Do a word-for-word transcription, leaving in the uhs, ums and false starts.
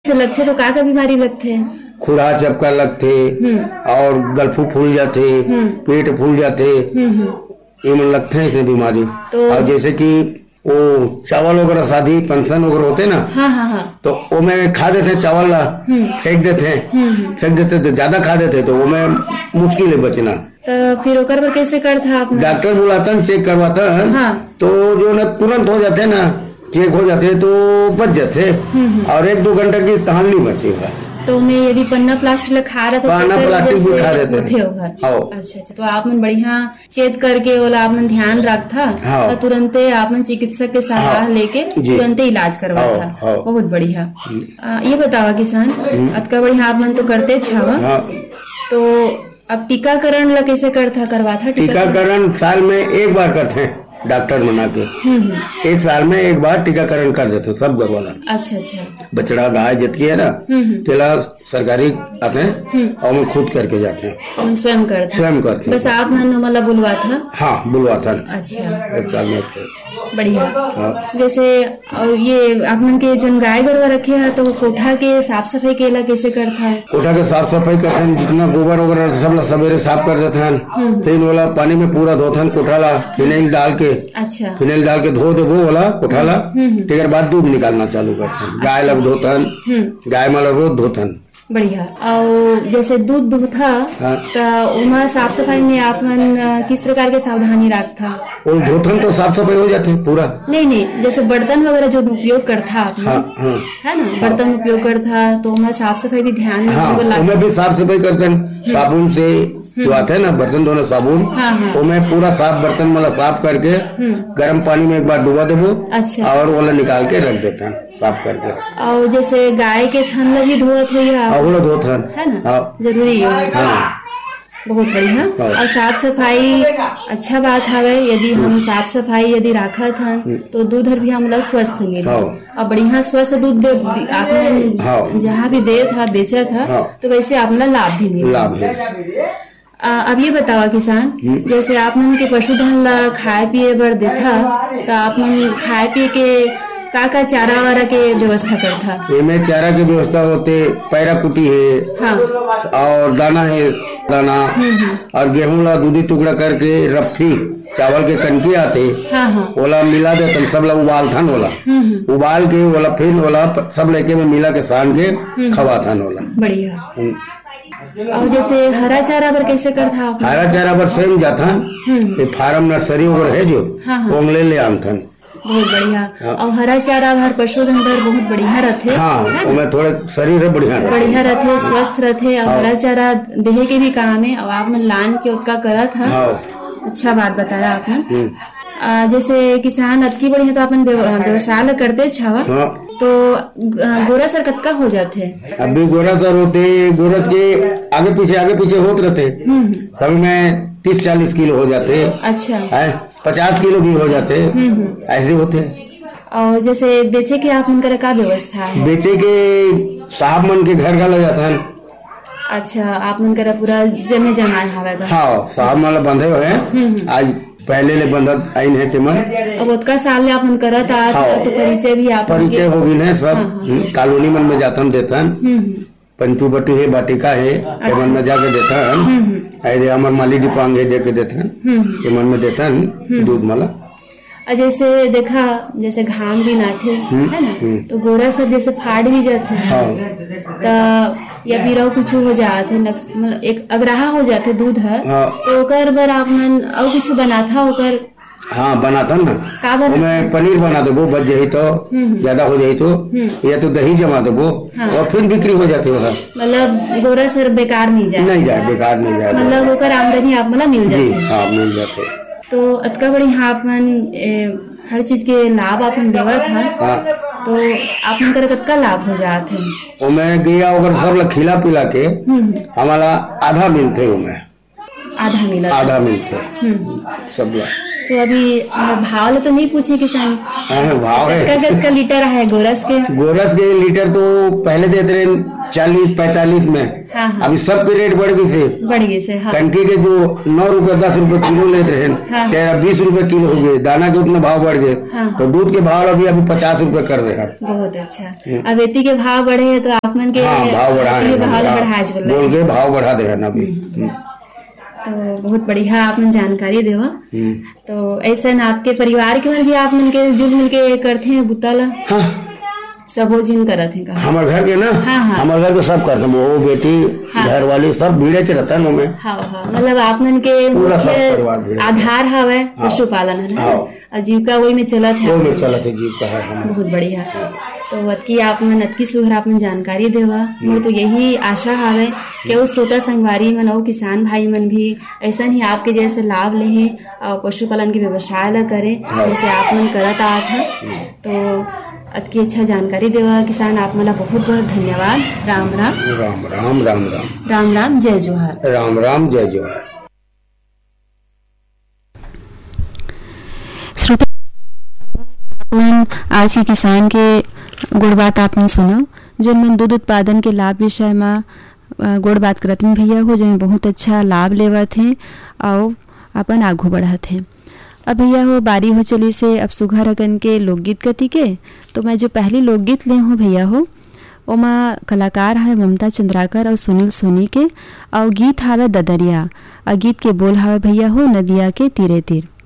से लगते तो का का बीमारी लगते हैं? खुरा चपका लगते और गलफू फूल जाते, पेट फूल जाते, ये मन लगते हैं इसे बीमारी। तो और जैसे कि वो चावल वगैरह शादी फंक्शन वगैरह होते ना, हाँ हाँ हाँ, तो वो में खा देते चावल ला, फेंक देते फेंक देते तो ज्यादा खा देते तो वो में मुश्किल है बचना। तो फिर ओकर पर कैसे कर था आपने? डॉक्टर बुलाता चेक करवाता है, हाँ। तो जो ना तुरंत हो जाते ना, चेक हो जाते तो बच जाते और एक दो घंटे की तहान नहीं बचेगा। तो मैं यदि पन्ना प्लास्टिक खा रहा था पन्ना प्लास्टिक भी खा देते थे। अच्छा अच्छा, तो आप मन बढ़िया चेक करके बोला आप मन ध्यान रखता और तुरंत आप मन चिकित्सक के सलाह लेके तुरंत इलाज करवा था। बहुत बढ़िया। ये बतावा किसान, अतका बढ़िया आप मन तो करते छावा, तो अब टीकाकरण ला कैसे करता करवा था? टीकाकरण साल में एक बार करते हैं, डॉक्टर मना के एक साल में एक बार टीकाकरण कर देते सब घर वाला। अच्छा अच्छा, बछड़ा गाय जितकी है ना तेला सरकारी आते हैं और हम खुद करके जाते हैं, स्वयं करते स्वयं करते हैं। बस आप मन मतलब बुलवा था? हाँ बुलवा था। अच्छा, एक साल में बढ़िया। हाँ। जैसे ये आप मन के जन गाय गरवा रखे है तो कोठा के साफ सफाई केला कैसे करता है? कोठा के साफ सफाई करते हैं, जितना गोबर वगैरह सब सवेरे साफ कर देते हैं, फिर वाला पानी में पूरा धोते हैं कोठा ला, फिनाइल डाल के। अच्छा, फिनाइल डाल के धो दे वो वाला कोठा ला, फिर बाद दूध निकालना चालू करते हैं। गाय लग धोते हैं, गाय माला रोज धोते हैं। बढ़िया। और जैसे दूध दूधा हाँ। तो उमा साफ सफाई में आप मन किस प्रकार के सावधानी रखता? वो धोथन तो साफ सफाई हो जाती है पूरा। नहीं नहीं, जैसे बर्तन वगैरह जो उपयोग करता आप हाँ, हाँ, है ना, बर्तन हाँ। उपयोग करता तो उमा साफ सफाई भी ध्यान हाँ, उमें भी साफ सफाई करते हैं, साबुन से जो आते हैं ना बर्तन धोने साबुन, हाँ, हाँ। वो मैं पूरा साफ बर्तन मतलब साफ करके गर्म पानी में एक बार डुबा देबो। अच्छा, और वो निकाल के रख देते हैं साफ करके। और जैसे गाय के थन भी धोत हुई है धोथन है ना, हाँ। जरूरी है। हाँ। बहुत बढ़िया। और साफ सफाई अच्छा बात है, यदि हम साफ सफाई यदि रखा था तो दूध भी हमला स्वस्थ मिले और बढ़िया स्वस्थ दूध आपने जहाँ भी दे था बेचा था तो वैसे आपने लाभ भी मिला। लाभ है। आ, अब ये बतावा किसान, जैसे आप मन के पशुधन ला खाए पिए बर देता तो आप मन खाए पिए के का का चारा वारा के व्यवस्था करता? ये में चारा की व्यवस्था होते, पैरा कुटी है हाँ। और दाना है दाना और गेहूं ला दूधी टुकड़ा करके रफी चावल के कनकी आते हाँ हाँ। ओला मिला देते सब लोग उबाल था ओला उबाल के ओला फिर ओला सब लेके में मिला के सान के खवा था ओला। बढ़िया। और जैसे हरा चारा पर कैसे करता? हरा चारा पर स्वयं जाता फार्म नर्सरी वगैरह है जो हाँ हाँ। ले ले आमथन। बहुत बढ़िया। हाँ। और हरा चारा हर पशुधन पर बहुत बढ़िया रहते हाँ, है थोड़े शरीर है बढ़िया बढ़िया रहते, स्वस्थ रहते और हरा चारा देहे के भी काम है और आप मन लान के उतका करा था। हाँ। अच्छा बात बताया आपने। आ, जैसे किसान अतकी बढ़िया तो अपन व्यवसाय करते छावा हाँ। तो गोरस सर कतका हो जाते? अभी गोरस सर होते, गोरस के आगे पीछे आगे पीछे होते रहते, कभी में तीस चालीस किलो हो जाते। अच्छा है, पचास किलो भी हो जाते, ऐसे होते। और जैसे बेचे के आप मन का व्यवस्था है? बेचे के साहब मन के घर का लग जाता है। अच्छा, आप मन का पूरा जमे जमा हवेगा? हाँ, साहब मन बंधे हुए आज पहले ले बंधत आइन है तेमन। अब उतका साल ले अपन करत आ हाँ। तो परिचय भी आप परिचय होगी न सब हाँ। कॉलोनी मन में जाता देता पंचू बटी है बाटिका है अच्छा। मन में जाके देता है, हमारे माली डिपांग है देके देता है मन में देता है दूध मला। जैसे देखा जैसे घाम भी नाथे है ना तो गोरा सब जैसे फाड़ भी जाते हैं हाँ। तो या फिर कुछ हो जाते मतलब एक अगराहा हो जाते दूध है हाँ। तो ओकर बर आप मन और कुछ बना था ओकर? हाँ बनाता ना, का बना? मैं पनीर बना देबो, बच जाही तो ज्यादा हो जाही तो या तो दही जमा देबो हाँ। और फिर बिक्री हो जाती है। मतलब गोरा सर बेकार नहीं जाए? नहीं जाए, बेकार नहीं जाए, मतलब ओकर आमदनी आप मतलब मिल जाती? हाँ मिल जाते। तो अतका बड़ी आप मन हर चीज के लाभ आपन देवा था हाँ। तो आप मन कर कतका लाभ हो जाते हैं? वो मैं गया अगर सब खिला पिला के हमारा आधा मिलते उमें आधा मिला आधा मिलते सब लोग। तो अभी भाव तो नहीं पूछे किसान? भाव है कतका लीटर है गोरस के? गोरस के लीटर तो पहले देते रहे चालीस पैतालीस में। हाँ हाँ। अभी सबके रेट बढ़ गई से बढ़ गई से हाँ। कनकी के जो नौ रुपए दस रुपए किलो लेते हैं हाँ। तेरह बीस रुपए किलो हो गए, दाना के उतने भाव बढ़ गए। हाँ। तो दूध के भाव अभी अभी पचास रुपए कर दे। बहुत अच्छा। अब एती के भाव बढ़े है तो आप मन के हाँ, भाव बढ़ा बोल के भाव बढ़ा दे अभी। तो बहुत बढ़िया आप मन जानकारी देवा। तो ऐसा आपके परिवार के मन भी आप मन के जुल मिल के करते हैं बुता ला? हाँ। सब वो जिन करत है हमारे घर के ना। हाँ हाँ। हमारे घर के सब करते हैं, वो बेटी हाँ। घर वाली सब भीड़े च रहता है। हाँ हाँ। मतलब आप मन के आधार हवे पशुपालन है ना, आजीविका वही में चलत है। वही में चलत है जीविका। बहुत बढ़िया। तो अतकी आप मन अतकी सुघर आप मन जानकारी देवा। मोर तो यही आशा हावे कि वो श्रोता संगवारी मन और किसान भाई मन भी ऐसा ही आपके जैसे लाभ लें और पशुपालन के व्यवसाय ला करें जैसे आप मन करत आत है। तो अतकी अच्छा जानकारी देवा किसान आप मला बहुत बहुत धन्यवाद। राम राम राम राम राम राम राम राम जय जोहार। राम राम जय जोहार। श्रोता आज के किसान के गुड़ बात आपने सुनो जो मन दूध उत्पादन के लाभ विषय में गुड़ बात करत भैया हो जो बहुत अच्छा लाभ लेवत हैं और अपन आगू बढ़त हैं। अब भैया हो बारी हो चली से अब सुघर अगन के लोकगीत गति के। तो मैं जो पहली लोकगीत ले हूँ भैया हो ओमा कलाकार है ममता चंद्राकर और सुनील सोनी के और गीत हावे ददरिया और गीत के बोल हावे भैया हो नदिया के तीरे तीर।